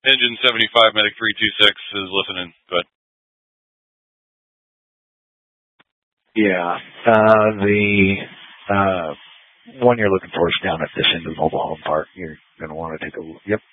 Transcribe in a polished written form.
Engine 75 Medic 326 is listening, but yeah, the one you're looking for is down at this end of the mobile home park. You're going to want to take a look. Yep.